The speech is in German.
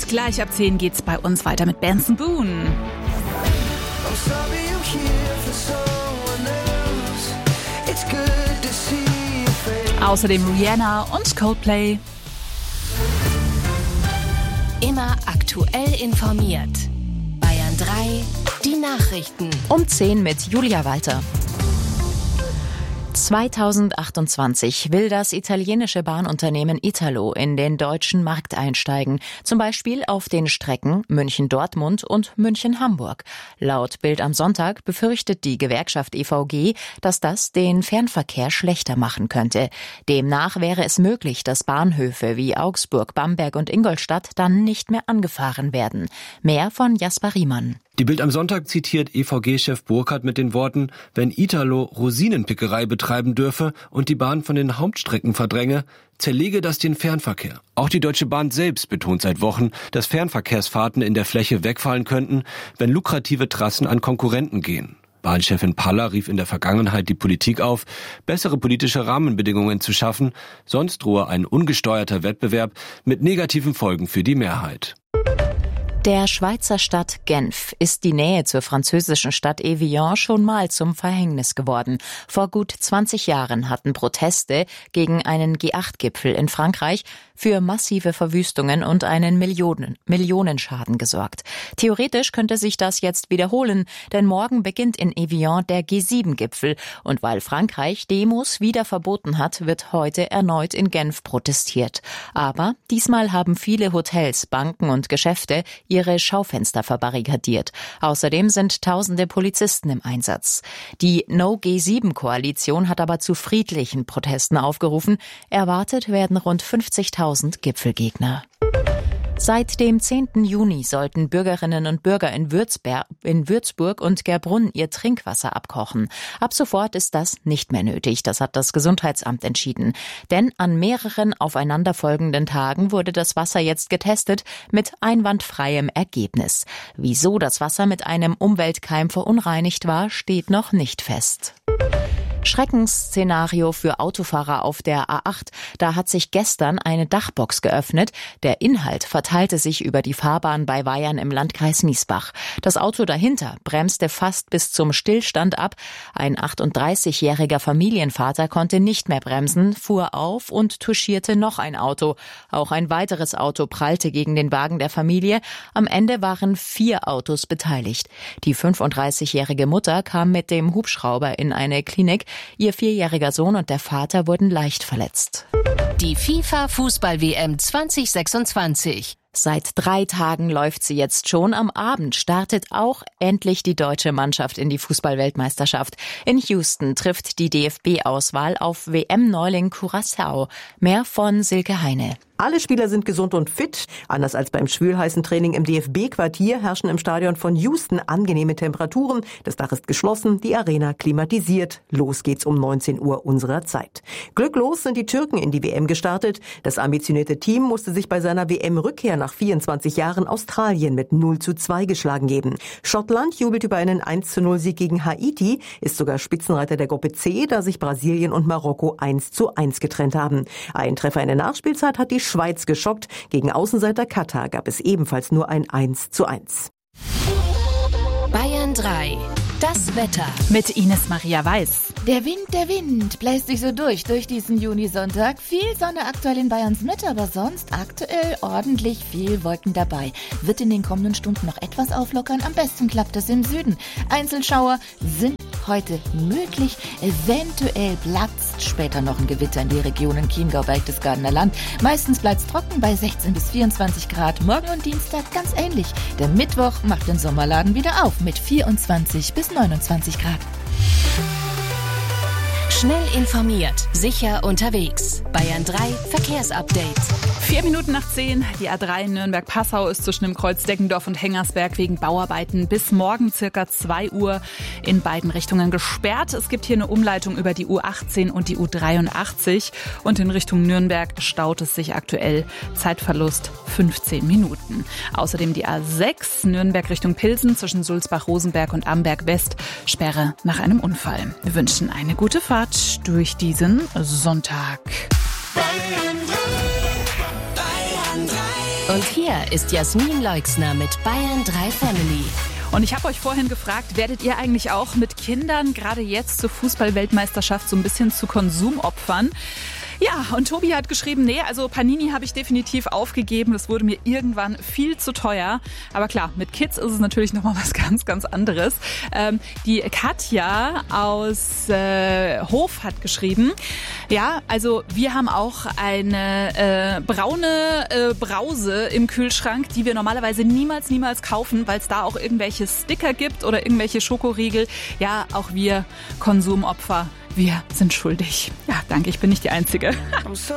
Gleich ab 10 geht's bei uns weiter mit Benson Boone. Außerdem Rihanna und Coldplay. Immer aktuell informiert. Bayern 3, die Nachrichten. Um 10 mit Julia Walter. 2028 will das italienische Bahnunternehmen Italo in den deutschen Markt einsteigen. Zum Beispiel auf den Strecken München-Dortmund und München-Hamburg. Laut Bild am Sonntag befürchtet die Gewerkschaft EVG, dass das den Fernverkehr schlechter machen könnte. Demnach wäre es möglich, dass Bahnhöfe wie Augsburg, Bamberg und Ingolstadt dann nicht mehr angefahren werden. Mehr von Jasper Riemann. Die Bild am Sonntag zitiert EVG-Chef Burkhardt mit den Worten: Wenn Italo Rosinenpickerei betreiben dürfe und die Bahn von den Hauptstrecken verdränge, zerlege das den Fernverkehr. Auch die Deutsche Bahn selbst betont seit Wochen, dass Fernverkehrsfahrten in der Fläche wegfallen könnten, wenn lukrative Trassen an Konkurrenten gehen. Bahnchefin Paller rief in der Vergangenheit die Politik auf, bessere politische Rahmenbedingungen zu schaffen, sonst drohe ein ungesteuerter Wettbewerb mit negativen Folgen für die Mehrheit. Der Schweizer Stadt Genf ist die Nähe zur französischen Stadt Evian schon mal zum Verhängnis geworden. Vor gut 20 Jahren hatten Proteste gegen einen G8-Gipfel in Frankreich für massive Verwüstungen und einen Millionenschaden gesorgt. Theoretisch könnte sich das jetzt wiederholen, denn morgen beginnt in Evian der G7-Gipfel. Und weil Frankreich Demos wieder verboten hat, wird heute erneut in Genf protestiert. Aber diesmal haben viele Hotels, Banken und Geschäfte ihre Schaufenster verbarrikadiert. Außerdem sind tausende Polizisten im Einsatz. Die No-G7-Koalition hat aber zu friedlichen Protesten aufgerufen. Erwartet werden rund 50.000 Gipfelgegner. Seit dem 10. Juni sollten Bürgerinnen und Bürger in Würzburg und Gerbrunn ihr Trinkwasser abkochen. Ab sofort ist das nicht mehr nötig, das hat das Gesundheitsamt entschieden. Denn an mehreren aufeinanderfolgenden Tagen wurde das Wasser jetzt getestet mit einwandfreiem Ergebnis. Wieso das Wasser mit einem Umweltkeim verunreinigt war, steht noch nicht fest. Schreckensszenario für Autofahrer auf der A8. Da hat sich gestern eine Dachbox geöffnet. Der Inhalt verteilte sich über die Fahrbahn bei Weyern im Landkreis Miesbach. Das Auto dahinter bremste fast bis zum Stillstand ab. Ein 38-jähriger Familienvater konnte nicht mehr bremsen, fuhr auf und touchierte noch ein Auto. Auch ein weiteres Auto prallte gegen den Wagen der Familie. Am Ende waren 4 Autos beteiligt. Die 35-jährige Mutter kam mit dem Hubschrauber in eine Klinik. Ihr 4-jähriger Sohn und der Vater wurden leicht verletzt. Die FIFA-Fußball-WM 2026. Seit 3 Tagen läuft sie jetzt schon. Am Abend startet auch endlich die deutsche Mannschaft in die Fußball-Weltmeisterschaft. In Houston trifft die DFB-Auswahl auf WM-Neuling Curaçao. Mehr von Silke Heine. Alle Spieler sind gesund und fit. Anders als beim schwülheißen Training im DFB-Quartier herrschen im Stadion von Houston angenehme Temperaturen. Das Dach ist geschlossen, die Arena klimatisiert. Los geht's um 19 Uhr unserer Zeit. Glücklos sind die Türken in die WM gestartet. Das ambitionierte Team musste sich bei seiner WM-Rückkehr nach 24 Jahren Australien mit 0:2 geschlagen geben. Schottland jubelt über einen 1:0-Sieg gegen Haiti, ist sogar Spitzenreiter der Gruppe C, da sich Brasilien und Marokko 1:1 getrennt haben. Ein Treffer in der Nachspielzeit hat die Schweiz geschockt. Gegen Außenseiter Katar gab es ebenfalls nur ein 1:1. Bayern 3. Das Wetter. Mit Ines Maria Weiß. Der Wind bläst sich so durch diesen Junisonntag. Viel Sonne aktuell in Bayerns Mitte, aber sonst aktuell ordentlich viel Wolken dabei. Wird in den kommenden Stunden noch etwas auflockern. Am besten klappt das im Süden. Einzelschauer sind heute möglich. Eventuell platzt später noch ein Gewitter in die Regionen Chiemgau, Berchtesgadener Land. Meistens bleibt es trocken bei 16 bis 24 Grad. Morgen und Dienstag ganz ähnlich. Der Mittwoch macht den Sommerladen wieder auf mit 24 bis 29 Grad. Schnell informiert, sicher unterwegs. Bayern 3 Verkehrsupdate. 4 Minuten nach 10. Die A3 Nürnberg-Passau ist zwischen dem Kreuz Deggendorf und Hengersberg wegen Bauarbeiten bis morgen circa 2 Uhr in beiden Richtungen gesperrt. Es gibt hier eine Umleitung über die U18 und die U83 und in Richtung Nürnberg staut es sich aktuell. Zeitverlust 15 Minuten. Außerdem die A6 Nürnberg Richtung Pilsen zwischen Sulzbach-Rosenberg und Amberg-West. Sperre nach einem Unfall. Wir wünschen eine gute Fahrt durch diesen Sonntag. Bayern 3. Und hier ist Jasmin Leixner mit Bayern 3 Family. Und ich habe euch vorhin gefragt, werdet ihr eigentlich auch mit Kindern gerade jetzt zur Fußball-Weltmeisterschaft so ein bisschen zu Konsumopfern? Ja, und Tobi hat geschrieben, nee, also Panini habe ich definitiv aufgegeben. Das wurde mir irgendwann viel zu teuer. Aber klar, mit Kids ist es natürlich nochmal was ganz, ganz anderes. Die Katja aus Hof hat geschrieben, ja, also wir haben auch eine braune Brause im Kühlschrank, die wir normalerweise niemals kaufen, weil es da auch irgendwelche Sticker gibt oder irgendwelche Schokoriegel. Ja, auch wir Konsumopfer. Wir sind schuldig. Ja, danke, ich bin nicht die Einzige.